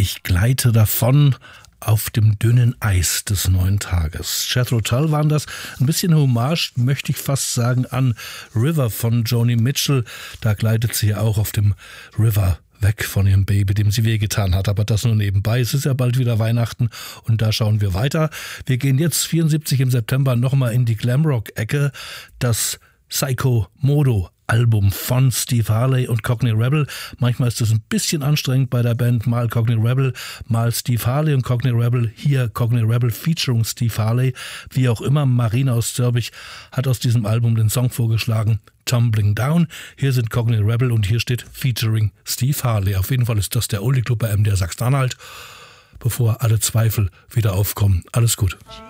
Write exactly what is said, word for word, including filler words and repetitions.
Ich gleite davon auf dem dünnen Eis des neuen Tages. Jethro Tull waren das, ein bisschen Hommage, möchte ich fast sagen, an River von Joni Mitchell. Da gleitet sie ja auch auf dem River weg von ihrem Baby, dem sie wehgetan hat. Aber das nur nebenbei. Es ist ja bald wieder Weihnachten und da schauen wir weiter. Wir gehen jetzt vierundsiebzig im September nochmal in die Glamrock-Ecke. Das Psycho Modo Album von Steve Harley und Cockney Rebel. Manchmal ist es ein bisschen anstrengend bei der Band. Mal Cockney Rebel, mal Steve Harley und Cockney Rebel. Hier Cockney Rebel featuring Steve Harley. Wie auch immer, Marina aus Zürbich hat aus diesem Album den Song vorgeschlagen, Tumbling Down. Hier sind Cockney Rebel und hier steht featuring Steve Harley. Auf jeden Fall ist das der Oldie Club bei M D R Sachsen-Anhalt, bevor alle Zweifel wieder aufkommen. Alles gut.